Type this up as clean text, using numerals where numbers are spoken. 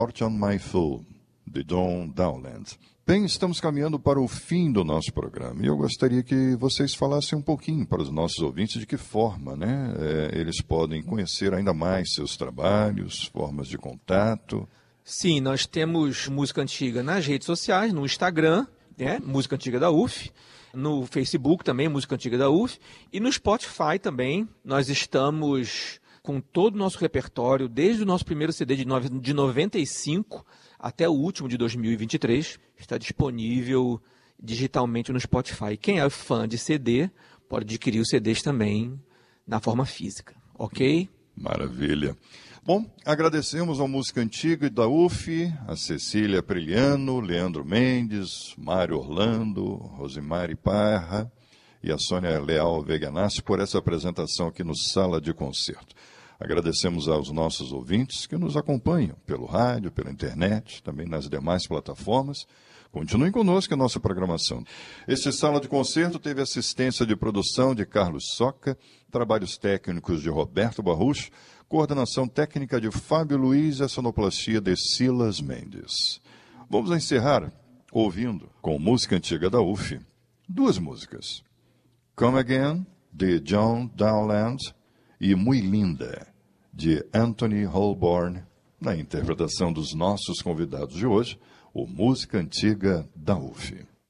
Heart on My Fool, de John Dowland. Bem, estamos caminhando para o fim do nosso programa e eu gostaria que vocês falassem um pouquinho para os nossos ouvintes de que forma, eles podem conhecer ainda mais seus trabalhos, formas de contato. Sim, nós temos Música Antiga nas redes sociais, no Instagram, Música Antiga da UF, no Facebook também, Música Antiga da UF, e no Spotify também. Nós estamos com todo o nosso repertório, desde o nosso primeiro CD de 95 até o último de 2023, está disponível digitalmente no Spotify. Quem é fã de CD pode adquirir os CDs também na forma física, ok? Maravilha. Bom, agradecemos ao Música Antiga da UF, a Cecília Apriliano, Leandro Mendes, Mário Orlando, Rosimari Parra e a Sônia Leal Veganassi por essa apresentação aqui no Sala de Concerto. Agradecemos aos nossos ouvintes que nos acompanham pelo rádio, pela internet, também nas demais plataformas. Continuem conosco em nossa programação. Este Sala de Concerto teve assistência de produção de Carlos Soca, trabalhos técnicos de Roberto Barrucho, coordenação técnica de Fábio Luiz e a sonoplastia de Silas Mendes. Vamos encerrar ouvindo, com música antiga da UF, duas músicas. Come Again, de John Dowland, e Muy Linda, de Anthony Holborn, na interpretação dos nossos convidados de hoje, o Música Antiga da UF.